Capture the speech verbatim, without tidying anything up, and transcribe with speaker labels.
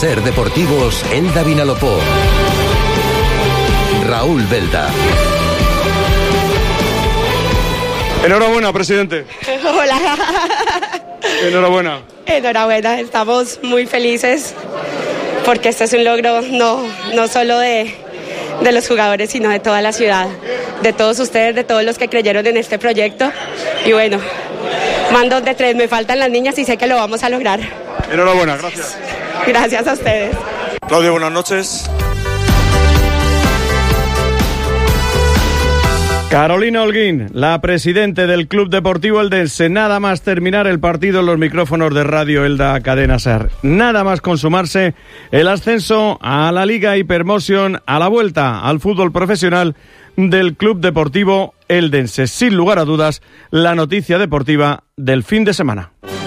Speaker 1: Ser Deportivos Elda Vinalopó. Raúl Belda.
Speaker 2: Enhorabuena, presidente.
Speaker 3: Hola.
Speaker 2: Enhorabuena.
Speaker 3: Enhorabuena, estamos muy felices porque este es un logro no, no solo de, de los jugadores, sino de toda la ciudad, de todos ustedes, de todos los que creyeron en este proyecto. Y bueno, mando de tres, me faltan las niñas y sé que lo vamos a lograr.
Speaker 2: Enhorabuena, gracias.
Speaker 3: Gracias a ustedes.
Speaker 2: Claudio, buenas noches.
Speaker 4: Carolina Holguín, la presidente del Club Deportivo Eldense, nada más terminar el partido en los micrófonos de Radio Elda Cadena Ser. Nada más consumarse el ascenso a la Liga Hypermotion, a la vuelta al fútbol profesional del Club Deportivo Eldense. Sin lugar a dudas, la noticia deportiva del fin de semana.